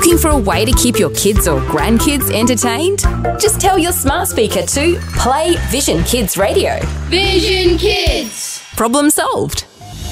Looking for a way to keep your kids or grandkids entertained? Just tell your smart speaker to play Vision Kids Radio. Vision Kids! Problem solved.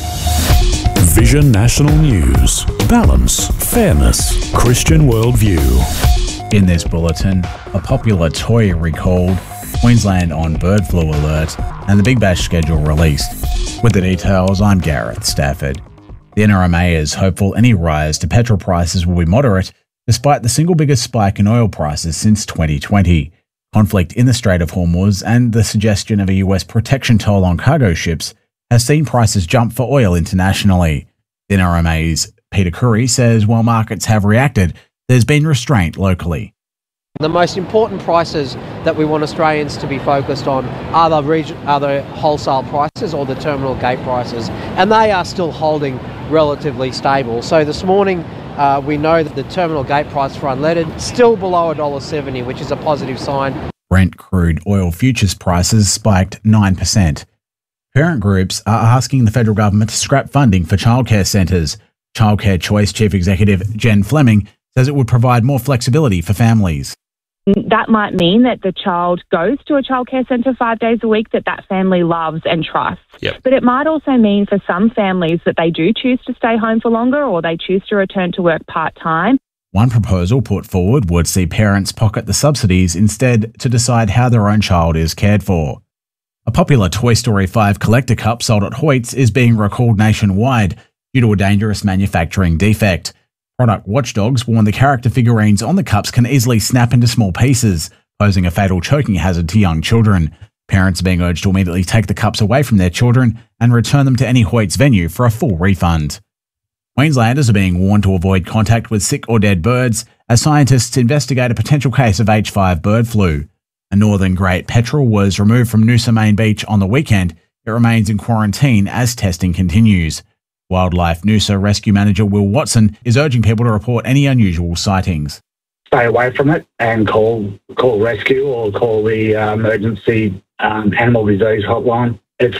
Vision National News. Balance, fairness, Christian worldview. In this bulletin, a popular toy recalled, Queensland on bird flu alert, and the Big Bash schedule released. With the details, I'm Gareth Stafford. The NRMA is hopeful any rise to petrol prices will be moderate, despite the single biggest spike in oil prices since 2020. Conflict in the Strait of Hormuz and the suggestion of a US protection toll on cargo ships has seen prices jump for oil internationally. The NRMA's Peter Curry says while markets have reacted, there's been restraint locally. The most important prices that we want Australians to be focused on are the wholesale prices or the terminal gate prices, and they are still holding relatively stable. So this morning we know that the terminal gate price for unleaded still below $1.70, which is a positive sign. Brent crude oil futures prices spiked 9%. Parent groups are asking the federal government to scrap funding for childcare centres. Childcare Choice Chief Executive Jen Fleming says it would provide more flexibility for families. That might mean that the child goes to a childcare centre 5 days a week that family loves and trusts. Yep. But it might also mean for some families that they do choose to stay home for longer or they choose to return to work part-time. One proposal put forward would see parents pocket the subsidies instead to decide how their own child is cared for. A popular Toy Story 5 collector cup sold at Hoyts is being recalled nationwide due to a dangerous manufacturing defect. Product watchdogs warn the character figurines on the cups can easily snap into small pieces, posing a fatal choking hazard to young children. Parents are being urged to immediately take the cups away from their children and return them to any Hoyts venue for a full refund. Queenslanders are being warned to avoid contact with sick or dead birds as scientists investigate a potential case of H5 bird flu. A northern great petrel was removed from Noosa Main Beach on the weekend. It remains in quarantine as testing continues. Wildlife Noosa Rescue Manager Will Watson is urging people to report any unusual sightings. Stay away from it and call rescue or call the emergency animal disease hotline. It's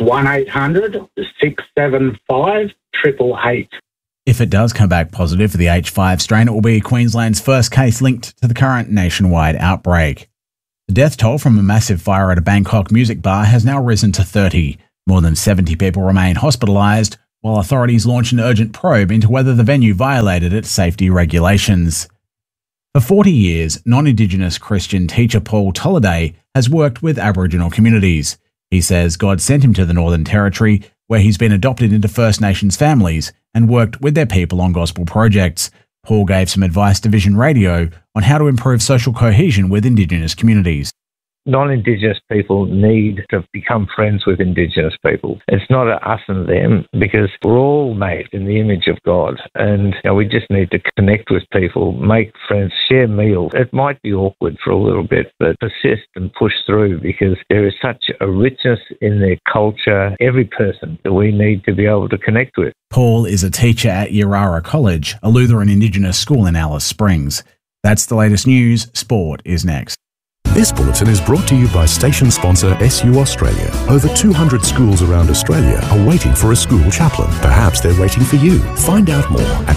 1-800-675-888. If it does come back positive for the H5 strain, it will be Queensland's first case linked to the current nationwide outbreak. The death toll from a massive fire at a Bangkok music bar has now risen to 30. More than 70 people remain hospitalised, while authorities launch an urgent probe into whether the venue violated its safety regulations. For 40 years, non-Indigenous Christian teacher Paul Tolliday has worked with Aboriginal communities. He says God sent him to the Northern Territory, where he's been adopted into First Nations families and worked with their people on gospel projects. Paul gave some advice to Vision Radio on how to improve social cohesion with Indigenous communities. Non-Indigenous people need to become friends with Indigenous people. It's not an us and them because we're all made in the image of God, and we just need to connect with people, make friends, share meals. It might be awkward for a little bit, but persist and push through because there is such a richness in their culture, every person that we need to be able to connect with. Paul is a teacher at Yarara College, a Lutheran Indigenous school in Alice Springs. That's the latest news. Sport is next. This bulletin is brought to you by station sponsor SU Australia. Over 200 schools around Australia are waiting for a school chaplain. Perhaps they're waiting for you. Find out more at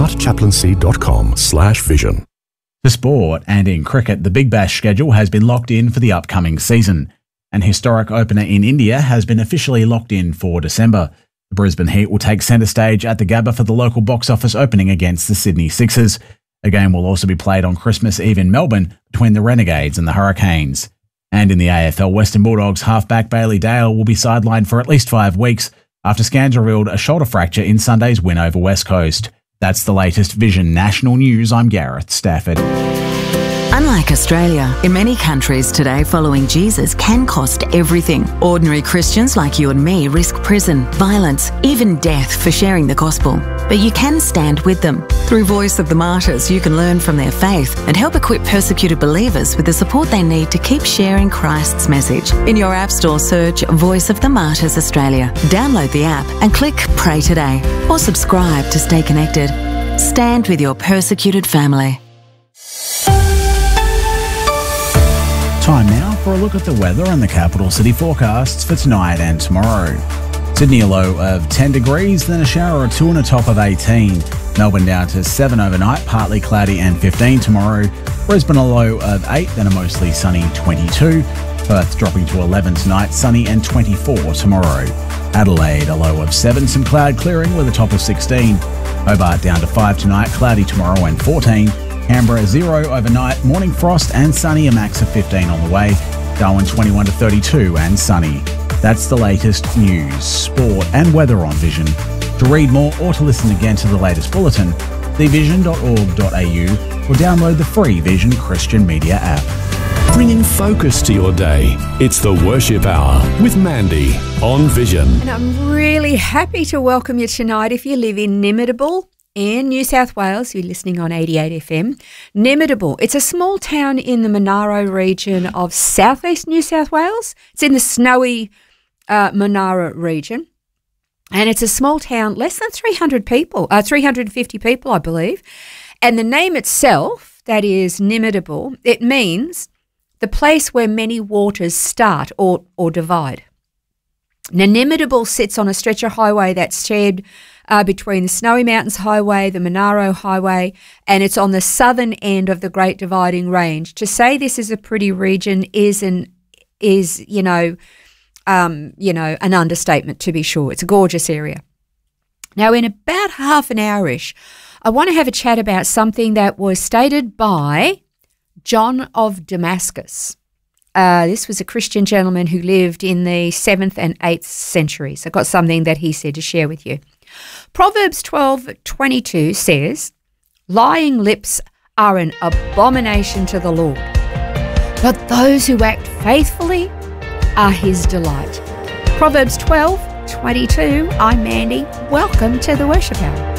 startchaplaincy.com/vision. For sport and in cricket, the Big Bash schedule has been locked in for the upcoming season. An historic opener in India has been officially locked in for December. The Brisbane Heat will take centre stage at the Gabba for the local box office opening against the Sydney Sixers. The game will also be played on Christmas Eve in Melbourne between the Renegades and the Hurricanes. And in the AFL, Western Bulldogs halfback Bailey Dale will be sidelined for at least 5 weeks after scans revealed a shoulder fracture in Sunday's win over West Coast. That's the latest Vision National News. I'm Gareth Stafford. Unlike Australia, in many countries today, following Jesus can cost everything. Ordinary Christians like you and me risk prison, violence, even death for sharing the gospel. But you can stand with them. Through Voice of the Martyrs, you can learn from their faith and help equip persecuted believers with the support they need to keep sharing Christ's message. In your App Store, search Voice of the Martyrs Australia. Download the app and click Pray Today or subscribe to stay connected. Stand with your persecuted family. Time now for a look at the weather and the capital city forecasts for tonight and tomorrow. Sydney a low of 10 degrees, then a shower or two and a top of 18. Melbourne down to 7 overnight, partly cloudy and 15 tomorrow. Brisbane a low of 8, then a mostly sunny 22. Perth dropping to 11 tonight, sunny and 24 tomorrow. Adelaide a low of 7, some cloud clearing with a top of 16. Hobart down to 5 tonight, cloudy tomorrow and 14. Canberra 0 overnight, morning frost and sunny, a max of 15 on the way. Darwin 21 to 32 and sunny. That's the latest news, sport and weather on Vision. To read more or to listen again to the latest bulletin, thevision.org.au or download the free Vision Christian Media app. Bringing focus to your day. It's the Worship Hour with Mandy on Vision. And I'm really happy to welcome you tonight if you live in Nimitable in New South Wales. You're listening on 88 FM. Nimitable, it's a small town in the Monaro region of southeast New South Wales. It's in the snowy Monaro region. And it's a small town, less than 350 people, I believe. And the name itself, that is Nimitable, it means the place where many waters start or divide. Now, Nimitable sits on a stretch of highway that's shared between the Snowy Mountains Highway, the Monaro Highway, and it's on the southern end of the Great Dividing Range. To say this is a pretty region is an understatement, to be sure. It's a gorgeous area. Now, in about half an hour-ish, I want to have a chat about something that was stated by John of Damascus. This was a Christian gentleman who lived in the 7th and 8th centuries. I've got something that he said to share with you. Proverbs 12:22 says, "Lying lips are an abomination to the Lord, but those who act faithfully are his delight." Proverbs 12:22. I'm Mandy. Welcome to the Worship Hour.